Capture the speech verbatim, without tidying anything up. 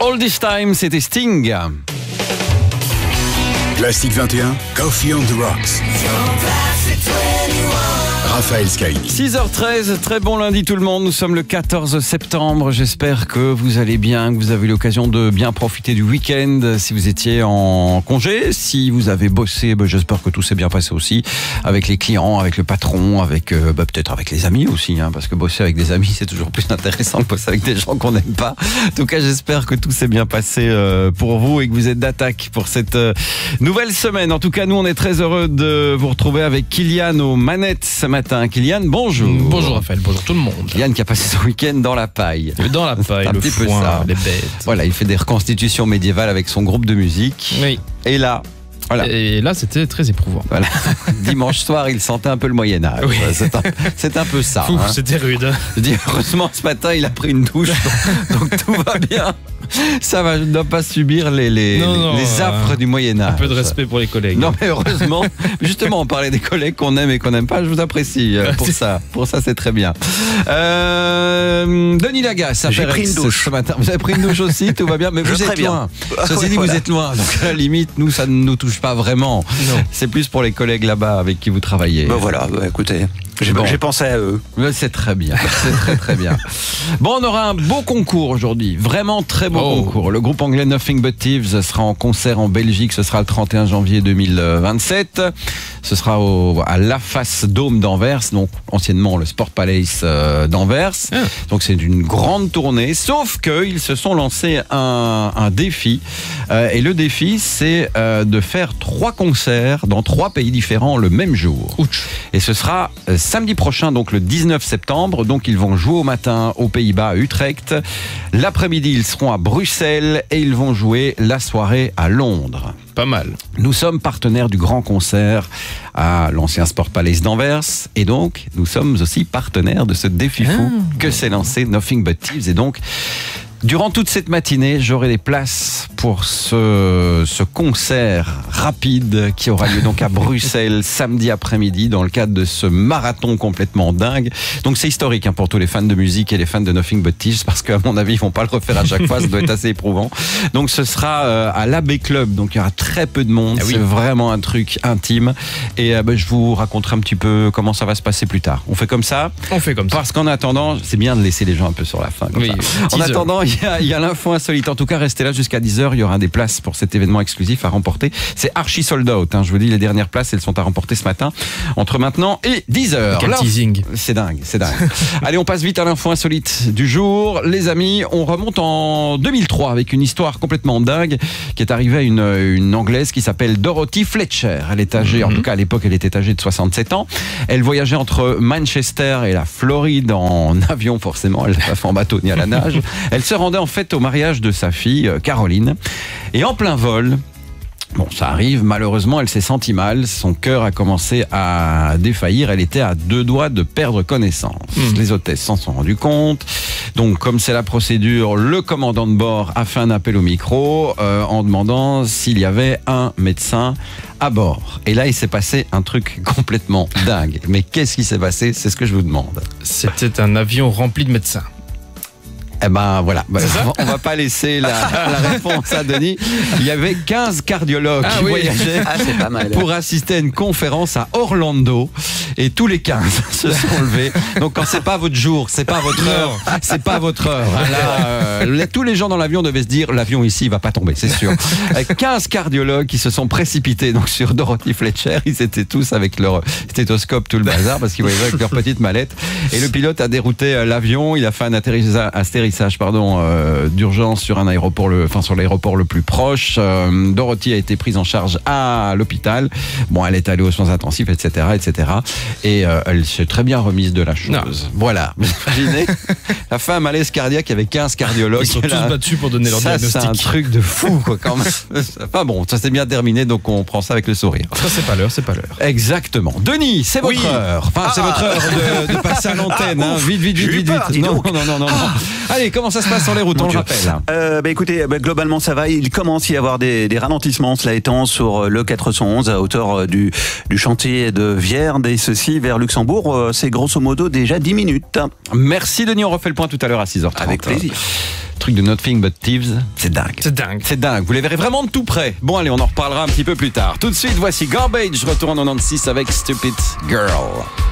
All This Time, c'était Sting. Classic vingt et un, Coffee on the Rocks. Raphaël Scaini. six heures treize, très bon lundi tout le monde. Nous sommes le quatorze septembre. J'espère que vous allez bien, que vous avez eu l'occasion de bien profiter du week-end. Si vous étiez en congé, si vous avez bossé, ben j'espère que tout s'est bien passé aussi. Avec les clients, avec le patron, avec euh, ben peut-être avec les amis aussi. Hein, parce que bosser avec des amis, c'est toujours plus intéressant que bosser avec des gens qu'on n'aime pas. En tout cas, j'espère que tout s'est bien passé euh, pour vous et que vous êtes d'attaque pour cette euh, nouvelle semaine. En tout cas, nous, on est très heureux de vous retrouver avec Kylian aux manettes ce matin. Kylian, bonjour. Bonjour Raphaël, bonjour tout le monde. Kylian qui a passé son week-end dans la paille. Dans la paille, un le petit peu foin, ça. les bêtes. Voilà, il fait des reconstitutions médiévales avec son groupe de musique. Oui. Et là, voilà. Et là, c'était très éprouvant. Voilà. Dimanche soir, il sentait un peu le Moyen-Âge. Oui. C'est un, c'est un peu ça. Ouf, hein. C'était rude. Je dis, heureusement, ce matin, il a pris une douche, donc, donc tout va bien. Ça va, je ne dois pas subir les, les, Non, les, non, les affres euh, du Moyen-Âge. Un peu de respect pour les collègues. Non, mais heureusement, justement, on parlait des collègues qu'on aime et qu'on n'aime pas. Je vous apprécie euh, pour ça. Pour ça, c'est très bien. Euh, Denis Lagasse, J'ai pris une douche ce matin. Vous avez pris une douche aussi, tout va bien, mais vous très êtes bien. loin. Ah, Ceci ouais, dit, voilà. vous êtes loin. Donc, à la limite, nous, ça ne nous touche pas vraiment. Non. C'est plus pour les collègues là-bas avec qui vous travaillez. Ben voilà, bah écoutez, j'ai Bon. j'ai pensé à eux. Ouais, c'est très bien, c'est très très bien. Bon, on aura un beau concours aujourd'hui, vraiment très beau Oh. concours. Le groupe anglais Nothing But Thieves sera en concert en Belgique, ce sera le trente et un janvier deux mille vingt-sept. Ce sera au, à La Face Dôme d'Anvers, donc anciennement le Sport Palace euh, d'Anvers. Ah. Donc c'est une grande tournée, sauf qu'ils se sont lancés un, un défi. Euh, et le défi, c'est euh, de faire trois concerts dans trois pays différents le même jour. Ouch. Et ce sera euh, samedi prochain, donc le dix-neuf septembre. Donc ils vont jouer au matin aux Pays-Bas, à Utrecht. L'après-midi, ils seront à Bruxelles et ils vont jouer la soirée à Londres. Pas mal. Nous sommes partenaires du grand concert à l'ancien Sport Palace d'Anvers. Et donc, nous sommes aussi partenaires de ce défi fou que s'est lancé Nothing But Thieves. Et donc, durant toute cette matinée, j'aurai des places pour ce, ce concert rapide qui aura lieu donc à Bruxelles samedi après-midi dans le cadre de ce marathon complètement dingue. Donc c'est historique hein, pour tous les fans de musique et les fans de Nothing But Thieves parce qu'à mon avis, ils vont pas le refaire à chaque fois, ça doit être assez éprouvant. Donc ce sera euh, à l'A B Club, donc il y aura très peu de monde, Ah oui. c'est vraiment un truc intime. Et euh, bah, je vous raconterai un petit peu comment ça va se passer plus tard. On fait comme ça On fait comme ça. parce qu'en attendant, c'est bien de laisser les gens un peu sur la fin. Comme Oui, ça. En teaser. attendant, il y a, il y a l'info insolite. En tout cas, restez là jusqu'à dix heures. Il y aura des places pour cet événement exclusif à remporter. C'est archi sold out. Hein. Je vous dis, les dernières places, elles sont à remporter ce matin. Entre maintenant et dix heures. Quel Là, teasing. c'est dingue, c'est dingue. Allez, on passe vite à l'info insolite du jour. Les amis, on remonte en deux mille trois avec une histoire complètement dingue qui est arrivée à une, une Anglaise qui s'appelle Dorothy Fletcher. Elle est âgée, Mhm. en tout cas à l'époque, elle était âgée de soixante-sept ans. Elle voyageait entre Manchester et la Floride en avion, forcément. Elle l'a pas fait en bateau ni à la nage. Elle se rendait en fait au mariage de sa fille, euh, Caroline. Et en plein vol, bon, ça arrive, malheureusement, elle s'est sentie mal. Son cœur a commencé à défaillir. Elle était à deux doigts de perdre connaissance. Mmh. Les hôtesses s'en sont rendues compte. Donc, comme c'est la procédure, le commandant de bord a fait un appel au micro euh, en demandant s'il y avait un médecin à bord. Et là, il s'est passé un truc complètement dingue. Mais qu'est-ce qui s'est passé? C'est ce que je vous demande. C'était un avion rempli de médecins. Eh ben voilà, Ben, C'est ça on va pas laisser la, la réponse à Denis. Il y avait quinze cardiologues Ah qui oui. voyageaient Ah, c'est pas mal. pour assister à une conférence à Orlando et tous les quinze se sont levés. Donc quand c'est pas votre jour, c'est pas votre heure, c'est pas votre heure. Là, euh, les- tous les gens dans l'avion devaient se dire l'avion ici il va pas tomber, c'est sûr. Avec quinze cardiologues qui se sont précipités donc sur Dorothy Fletcher, ils étaient tous avec leur stéthoscope tout le bazar parce qu'ils voyageaient avec leur petite mallette et le pilote a dérouté euh, l'avion, il a fait un atterrissage, atterrissage pardon euh, d'urgence sur un aéroport le enfin sur l'aéroport le plus proche. Euh, Dorothy a été prise en charge à l'hôpital. Bon, elle est allée aux soins intensifs, et cetera, et cetera. Et euh, elle s'est très bien remise de la chose. Non. Voilà. Vous imaginez la fin malaise cardiaque avec quinze cardiologues. Ils sont tous Là, battus pour donner leur ça, c'est diagnostic. un truc de fou, quoi, quand même. Enfin bon, ça s'est bien terminé, donc on prend ça avec le sourire. Ça, c'est pas l'heure, c'est pas l'heure. Exactement. Denis, c'est votre Oui. heure. Enfin, c'est Ah. votre heure de, de passer à l'antenne. Ah, hein. ouf. Vite, vite, vite, J'ai eu vite, peur, vite. dis Non, donc. non, non, non, non. Allez, comment ça se passe sur les routes? Mon On le Dieu. rappelle. Euh, bah écoutez, bah, globalement ça va. Il commence à y avoir des, des ralentissements, cela étant sur le quatre cent onze à hauteur du, du chantier de Vierne et ceci vers Luxembourg. Euh, C'est grosso modo déjà dix minutes. Merci Denis, on refait le point tout à l'heure à six heures trente. Avec plaisir. truc de Nothing But Thieves, c'est dingue. C'est dingue. C'est dingue, vous les verrez vraiment de tout près. Bon allez, on en reparlera un petit peu plus tard. Tout de suite, voici Garbage, retour en quatre-vingt-seize avec Stupid Girl.